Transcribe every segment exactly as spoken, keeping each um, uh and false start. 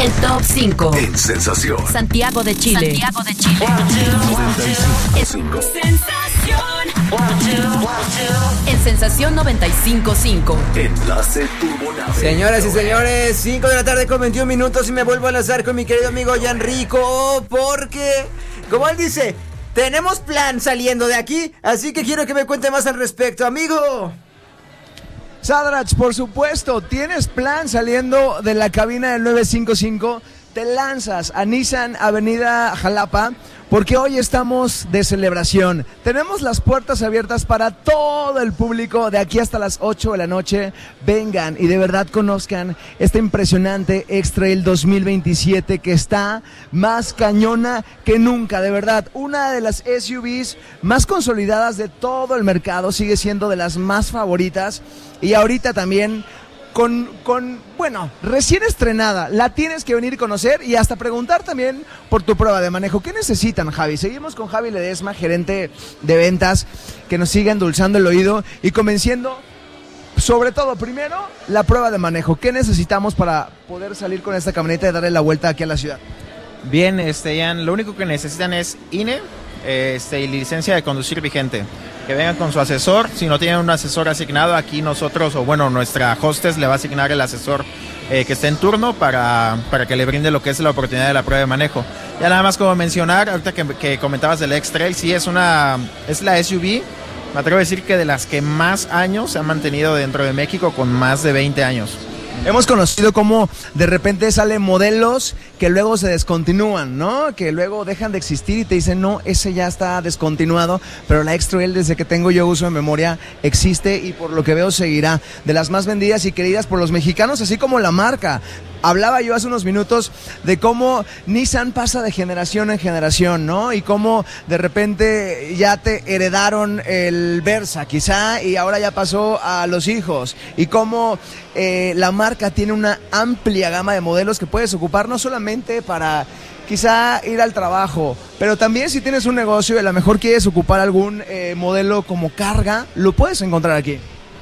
El top cinco. En Sensación. Santiago de Chile. Santiago de Chile. noventa y cinco punto cinco. Sensación. En Sensación noventa y cinco punto cinco. Enlace Turbonave. Señoras y señores, cinco de la tarde con veintiún minutos y me vuelvo a enlazar con mi querido amigo Jan Rico porque, como él dice, tenemos plan saliendo de aquí, así que quiero que me cuente más al respecto, amigo. Sadrach, por supuesto, tienes plan saliendo de la cabina del nueve cinco cinco, te lanzas a Nissan Avenida Jalapa, porque hoy estamos de celebración. Tenemos las puertas abiertas para todo el público de aquí hasta las ocho de la noche. Vengan y de verdad conozcan esta impresionante X-Trail dos mil veintisiete que está más cañona que nunca. De verdad, una de las S U Vs más consolidadas de todo el mercado, sigue siendo de las más favoritas. Y ahorita también con, con, bueno, recién estrenada, la tienes que venir a conocer y hasta preguntar también por tu prueba de manejo. ¿Qué necesitan, Javi? Seguimos con Javi Ledesma, gerente de ventas, que nos sigue endulzando el oído y convenciendo, sobre todo, primero, la prueba de manejo. ¿Qué necesitamos para poder salir con esta camioneta y darle la vuelta aquí a la ciudad? Bien, este, Ian, lo único que necesitan es I N E este, y licencia de conducir vigente. Que vengan con su asesor. Si no tienen un asesor asignado, aquí nosotros, o bueno, nuestra hostess le va a asignar el asesor eh, que esté en turno para, para que le brinde lo que es la oportunidad de la prueba de manejo. Ya nada más como mencionar, ahorita que, que comentabas del X-Trail, sí es una, es la S U V, me atrevo a decir que de las que más años se han mantenido dentro de México, con más de veinte años. Hemos conocido cómo de repente salen modelos que luego se descontinúan, ¿no? Que luego dejan de existir y te dicen, no, ese ya está descontinuado, pero la X-Trail, desde que tengo yo uso de memoria, existe y por lo que veo seguirá. De las más vendidas y queridas por los mexicanos, así como la marca. Hablaba yo hace unos minutos de cómo Nissan pasa de generación en generación, ¿no? Y cómo de repente ya te heredaron el Versa, quizá, y ahora ya pasó a los hijos. Y cómo eh, la marca tiene una amplia gama de modelos que puedes ocupar no solamente para quizá ir al trabajo, pero también si tienes un negocio y a lo mejor quieres ocupar algún eh, modelo como carga, lo puedes encontrar aquí.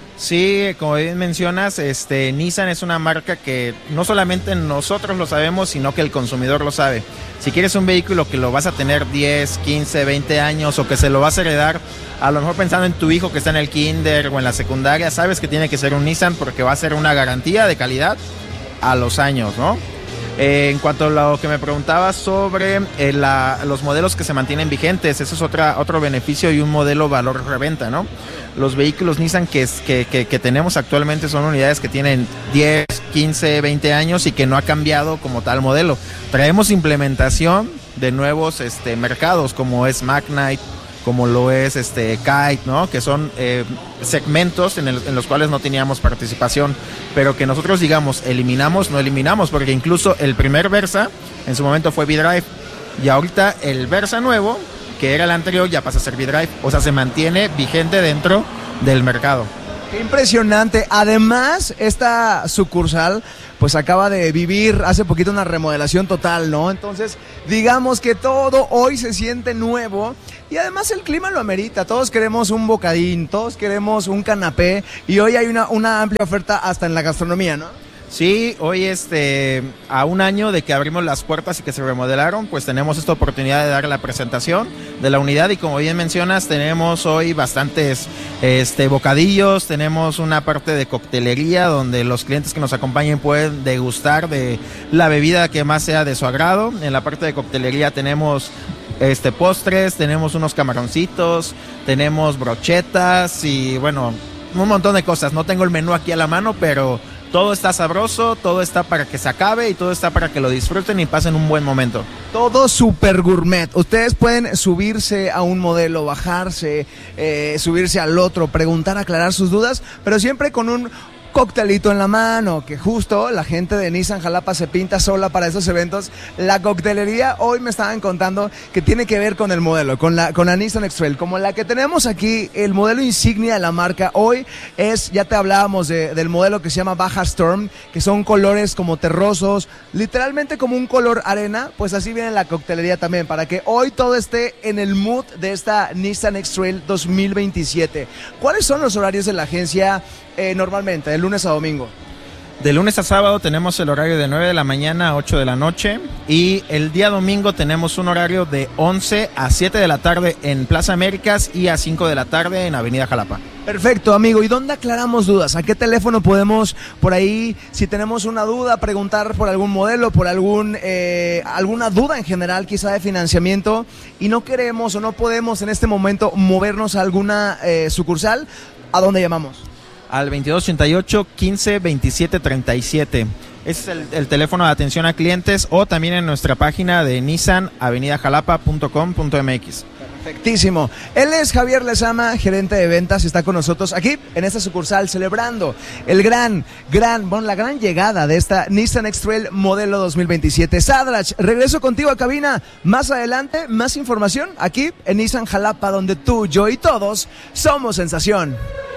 Sí, como bien mencionas, este, Nissan es una marca que no solamente nosotros lo sabemos, sino que el consumidor lo sabe. Si quieres un vehículo que lo vas a tener diez, quince, veinte años o que se lo vas a heredar, a lo mejor pensando en tu hijo que está en el kinder o en la secundaria, sabes que tiene que ser un Nissan porque va a ser una garantía de calidad a los años, ¿no? Eh, en cuanto a lo que me preguntabas sobre eh, la, los modelos que se mantienen vigentes, eso es otra, otro beneficio y un modelo valor reventa, ¿no? Los vehículos Nissan que, que, que, que tenemos actualmente son unidades que tienen diez, quince, veinte años y que no ha cambiado como tal modelo. Traemos implementación de nuevos este, mercados como es Magnite, como lo es este Kite, ¿no? Que son eh, segmentos en, el, en los cuales no teníamos participación, pero que nosotros, digamos, eliminamos, no eliminamos, porque incluso el primer Versa en su momento fue V-Drive y ahorita el Versa nuevo, que era el anterior, ya pasa a ser V-Drive, o sea, se mantiene vigente dentro del mercado. Qué impresionante. Además, esta sucursal pues acaba de vivir hace poquito una remodelación total, ¿no? Entonces, digamos que todo hoy se siente nuevo y además el clima lo amerita. Todos queremos un bocadín, todos queremos un canapé y hoy hay una, una amplia oferta hasta en la gastronomía, ¿no? Sí, hoy este, a un año de que abrimos las puertas y que se remodelaron, pues tenemos esta oportunidad de dar la presentación de la unidad y como bien mencionas, tenemos hoy bastantes este, bocadillos, tenemos una parte de coctelería donde los clientes que nos acompañen pueden degustar de la bebida que más sea de su agrado. En la parte de coctelería tenemos este, postres, tenemos unos camaroncitos, tenemos brochetas y bueno, un montón de cosas. No tengo el menú aquí a la mano, pero todo está sabroso, todo está para que se acabe y todo está para que lo disfruten y pasen un buen momento. Todo super gourmet. Ustedes pueden subirse a un modelo, bajarse, eh, subirse al otro, preguntar, aclarar sus dudas, pero siempre con un coctelito en la mano, que justo la gente de Nissan Jalapa se pinta sola para esos eventos. La coctelería, hoy me estaban contando que tiene que ver con el modelo, con la, con la Nissan X-Trail, como la que tenemos aquí, el modelo insignia de la marca. Hoy es, ya te hablábamos de, del modelo que se llama Baja Storm, que son colores como terrosos, literalmente como un color arena, pues así viene la coctelería también, para que hoy todo esté en el mood de esta Nissan X-Trail dos mil veintisiete. ¿Cuáles son los horarios de la agencia eh, normalmente, de lunes a domingo? De lunes a sábado tenemos el horario de nueve de la mañana a ocho de la noche y el día domingo tenemos un horario de once a siete de la tarde en Plaza Américas y a cinco de la tarde en Avenida Jalapa. Perfecto, amigo. ¿Y dónde aclaramos dudas? ¿A qué teléfono podemos, por ahí, si tenemos una duda, preguntar por algún modelo, por algún eh, alguna duda en general, quizá de financiamiento, y no queremos o no podemos en este momento movernos a alguna eh, sucursal? ¿A dónde llamamos? Al veintidós ochenta y ocho, quince, veintisiete, treinta y siete. Ese es el, el teléfono de atención a clientes, o también en nuestra página de Nissan, avenida jalapa punto com punto m x. Perfectísimo. Él es Javier Lezama, gerente de ventas, y está con nosotros aquí en esta sucursal celebrando el gran, gran, bueno, la gran llegada de esta Nissan X-Trail modelo dos mil veintisiete. Sadrach, regreso contigo a cabina más adelante, más información aquí en Nissan Jalapa, donde tú, yo y todos somos sensación.